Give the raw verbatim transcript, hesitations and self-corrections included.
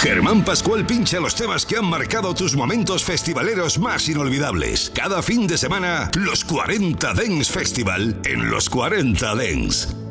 Germán Pascual pincha los temas que han marcado tus momentos festivaleros más inolvidables. Cada fin de semana, los cuarenta Dance Festival en los cuarenta Dance.